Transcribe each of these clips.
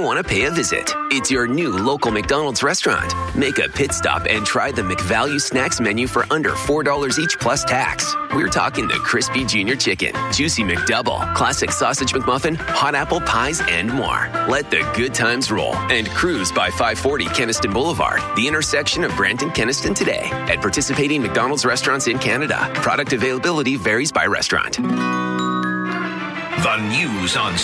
want to pay a visit. It's your new local McDonald's restaurant. Make a pit stop and try the McValue Snacks menu for under $4 each plus tax. We're talking the Crispy Junior Chicken, Juicy McDouble, Classic Sausage McMuffin, Hot Apple Pies, and more. Let the good times roll and cruise by 540 Kenniston Boulevard, the intersection of Brant and Kenniston today. At participating McDonald's restaurants in Canada. Product availability varies by restaurant. The news on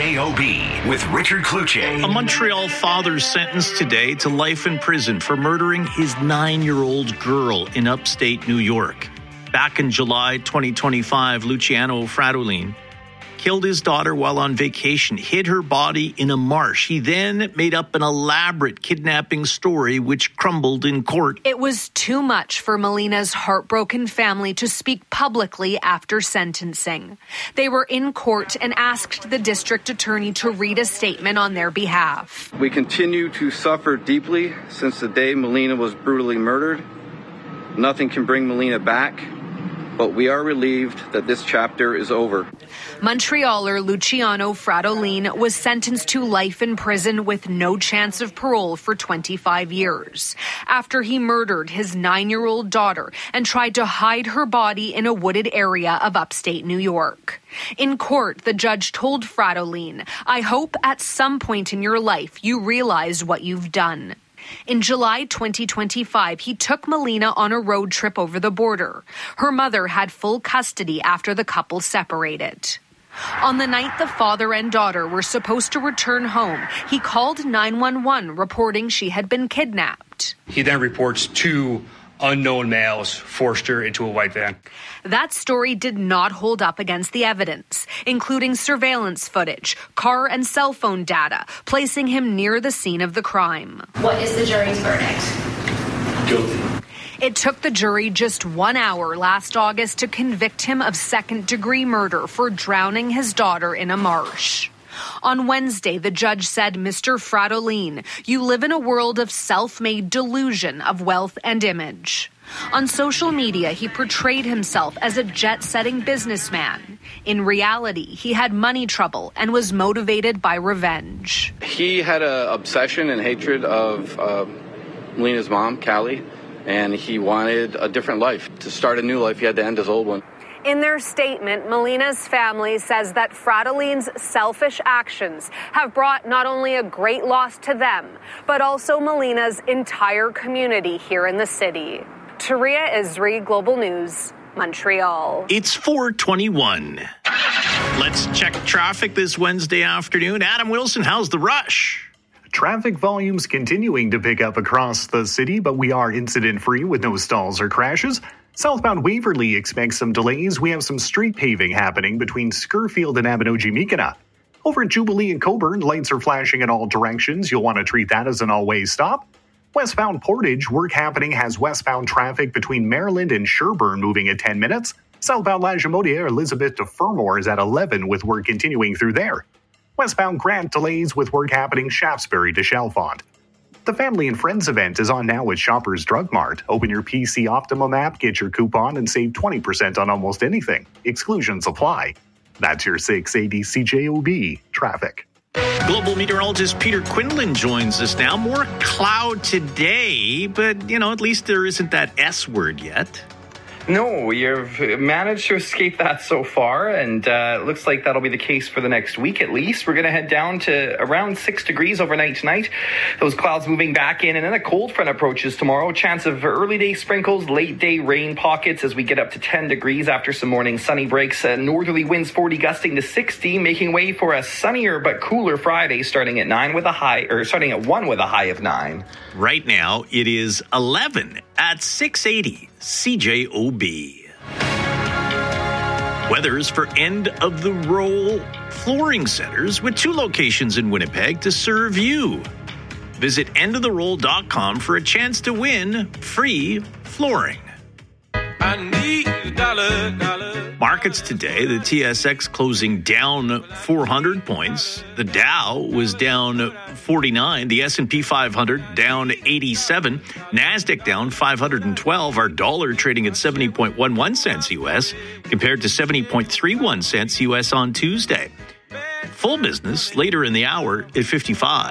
CJOB with Richard Cloutier. A Montreal father sentenced today to life in prison for murdering his 9-year-old girl in upstate New York. Back in July 2025, Luciano Fratolin killed his daughter while on vacation, hid her body in a marsh. He then made up an elaborate kidnapping story which crumbled in court. It was too much for Melina's heartbroken family to speak publicly after sentencing. They were in court and asked the district attorney to read a statement on their behalf. We continue to suffer deeply since the day Melina was brutally murdered. Nothing can bring Melina back, but we are relieved that this chapter is over. Montrealer Luciano Fratolin was sentenced to life in prison with no chance of parole for 25 years after he murdered his 9-year-old daughter and tried to hide her body in a wooded area of upstate New York. In court, the judge told Fratolin, "I hope at some point in your life you realize what you've done." In July 2025, he took Melina on a road trip over the border. Her mother had full custody after the couple separated. On the night the father and daughter were supposed to return home, he called 911 reporting she had been kidnapped. He then reports 2 unknown males forced her into a white van. That story did not hold up against the evidence, including surveillance footage, car and cell phone data, placing him near the scene of the crime. What is the jury's verdict? Guilty. It took the jury just 1 hour last August to convict him of second-degree murder for drowning his daughter in a marsh. On Wednesday, the judge said, "Mr. Fratolin, you live in a world of self-made delusion of wealth and image." On social media, he portrayed himself as a jet-setting businessman. In reality, he had money trouble and was motivated by revenge. He had an obsession and hatred of Melina's mom, Callie, and he wanted a different life. To start a new life, he had to end his old one. In their statement, Melina's family says that Fratolin's selfish actions have brought not only a great loss to them, but also Melina's entire community here in the city. Taria Isri, Global News, Montreal. It's 4:21. Let's check traffic this Wednesday afternoon. Adam Wilson, how's the rush? Traffic volumes continuing to pick up across the city, but we are incident-free with no stalls or crashes. Southbound Waverly expects some delays. We have some street paving happening between Scurfield and Abinogi-Mikina. Over at Jubilee and Coburn, lights are flashing in all directions. You'll want to treat that as an all-way stop. Westbound Portage, work happening has westbound traffic between Maryland and Sherbourne moving at 10 minutes. Southbound Lagimodiere, Elizabeth to Fermor is at 11 with work continuing through there. Westbound Grant delays with work happening Shaftesbury to Chalfont. The Family and Friends event is on now at Shoppers Drug Mart. Open your PC Optimum app, get your coupon, and save 20% on almost anything. Exclusions apply. That's your 680 CJOB traffic. Global meteorologist Peter Quinlan joins us now. More cloud today, but, at least there isn't that S word yet. No, you've managed to escape that so far, and it looks like that'll be the case for the next week at least. We're going to head down to around 6 degrees overnight tonight. Those clouds moving back in, and then a cold front approaches tomorrow. Chance of early day sprinkles, late day rain pockets as we get up to 10 degrees after some morning sunny breaks. Northerly winds 40 gusting to 60, making way for a sunnier but cooler Friday starting at 1 with a high of 9. Right now, it is 11 at 680 CJOB. Weathers for end-of-the-roll flooring centers with 2 locations in Winnipeg to serve you. Visit endoftheroll.com for a chance to win free flooring. I need a dollar. Markets today, the TSX closing down 400 points. The Dow was down 49. The S&P 500 down 87. NASDAQ down 512. Our dollar trading at 70.11 cents U.S. compared to 70.31 cents U.S. on Tuesday. Full business later in the hour at 55.